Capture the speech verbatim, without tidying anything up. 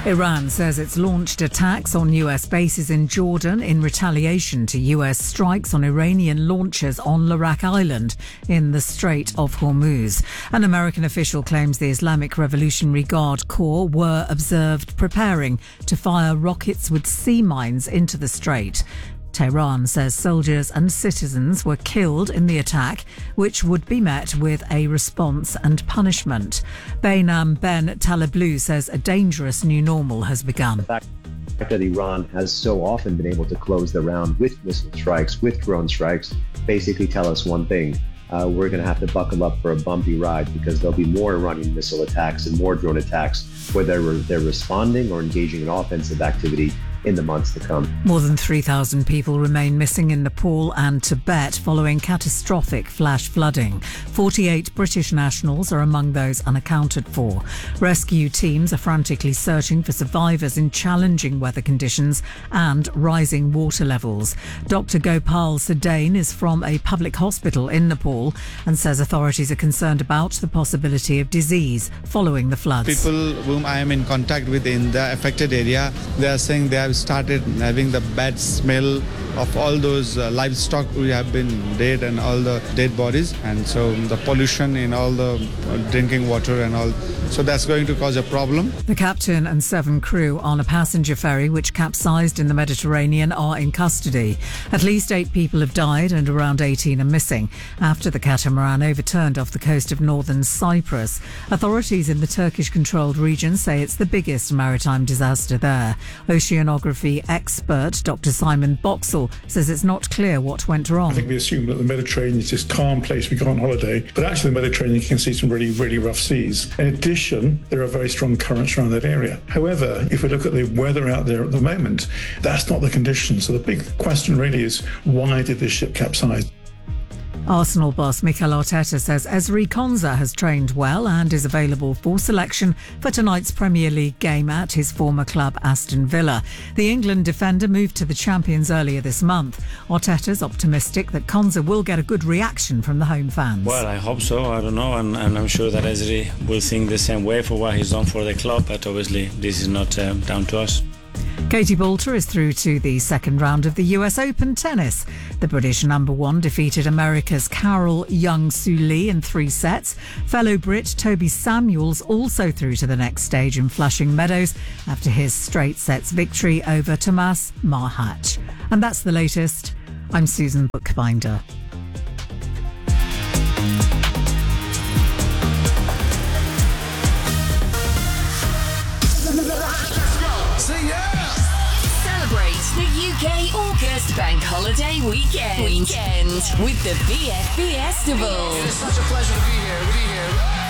Iran says it's launched attacks on U S bases in Jordan in retaliation to U S strikes on Iranian launchers on Larak Island in the Strait of Hormuz. An American official claims the Islamic Revolutionary Guard Corps were observed preparing to fire rockets with sea mines into the strait. Tehran says soldiers and citizens were killed in the attack, which would be met with a response and punishment. Bainam Ben Taleblu says a dangerous new normal has begun. The fact that Iran has so often been able to close the round with missile strikes, with drone strikes, basically tell us one thing. Uh, we're going to have to buckle up for a bumpy ride because there'll be more Iranian missile attacks and more drone attacks, whether they're responding or engaging in offensive activity in the months to come. More than three thousand people remain missing in Nepal and Tibet following catastrophic flash flooding. forty-eight British nationals are among those unaccounted for. Rescue teams are frantically searching for survivors in challenging weather conditions and rising water levels. Doctor Gopal Sadain is from a public hospital in Nepal and says authorities are concerned about the possibility of disease following the floods. People whom I am in contact with in the affected area, they are saying they have started having the bad smell of all those uh, livestock who have been dead and all the dead bodies, and so the pollution in all the uh, drinking water and all, so that's going to cause a problem. The captain and seven crew on a passenger ferry which capsized in the Mediterranean are in custody. At least eight people have died and around eighteen are missing after the catamaran overturned off the coast of northern Cyprus. Authorities in the Turkish-controlled region say it's the biggest maritime disaster there. Oceanography expert Doctor Simon Boxall says it's not clear what went wrong. I think we assume that the Mediterranean is this calm place we go on holiday, but actually the Mediterranean can see some really, really rough seas. In addition, there are very strong currents around that area. However, if we look at the weather out there at the moment, that's not the condition. So the big question really is, why did this ship capsize? Arsenal boss Mikel Arteta says Ezri Konsa has trained well and is available for selection for tonight's Premier League game at his former club Aston Villa. The England defender moved to the champions earlier this month. Arteta's optimistic that Konsa will get a good reaction from the home fans. Well, I hope so. I don't know, and, and I'm sure that Ezri will think the same way for what he's done for the club, but obviously this is not um, down to us. Katie Boulter is through to the second round of the U S Open tennis. The British number one defeated America's Carol Young-Soo Lee in three sets. Fellow Brit Toby Samuels also through to the next stage in Flushing Meadows after his straight sets victory over Tomas Marhach. And that's the latest. I'm Susan Bookbinder. The U K August Bank Holiday Weekend, weekend with the V F B Festival. It's such a pleasure to be here. Be here.